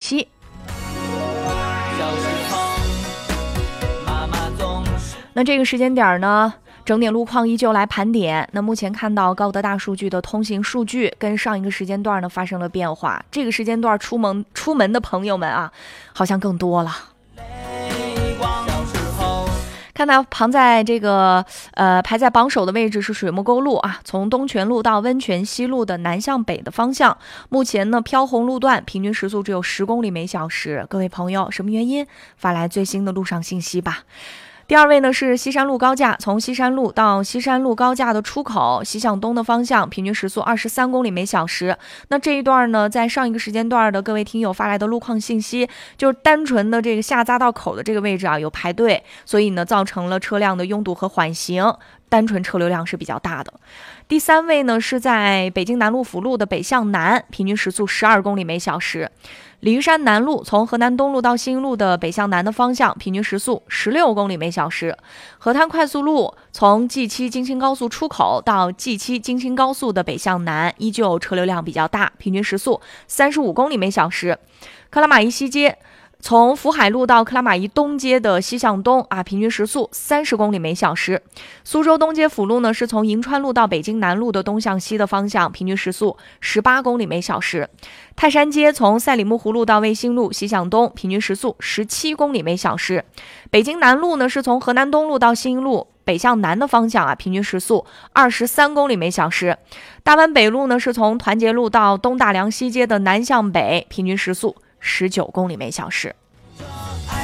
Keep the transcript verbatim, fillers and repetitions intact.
七。那这个时间点呢，整点路况依旧来盘点。那目前看到高德大数据的通行数据跟上一个时间段呢发生了变化，这个时间段出门出门的朋友们啊，好像更多了。看到旁在这个呃排在榜首的位置是水木沟路啊，从东泉路到温泉西路的南向北的方向，目前呢飘红路段平均时速只有十公里每小时。各位朋友，什么原因？发来最新的路上信息吧。第二位呢是西山路高架，从西山路到西山路高架的出口西向东的方向，平均时速二十三公里每小时。那这一段呢，在上一个时间段的各位听友发来的路况信息，就是单纯的这个下匝道口的这个位置啊有排队，所以呢造成了车辆的拥堵和缓行，单纯车流量是比较大的。第三位呢是在北京南路辅路的北向南，平均时速十二公里每小时。鲤鱼山南路从河南东路到新路的北向南的方向，平均时速十六公里每小时。河滩快速路从 G 七 京青高速出口到 G 七 京青高速的北向南，依旧车流量比较大，平均时速三十五公里每小时。克拉玛依西街从福海路到克拉玛依东街的西向东啊，平均时速三十公里每小时。苏州东街辅路呢，是从银川路到北京南路的东向西的方向，平均时速十八公里每小时。泰山街从赛里木湖路到卫星路西向东，平均时速十七公里每小时。北京南路呢，是从河南东路到新路北向南的方向啊，平均时速二十三公里每小时。大湾北路呢，是从团结路到东大梁西街的南向北，平均时速十九公里每小时。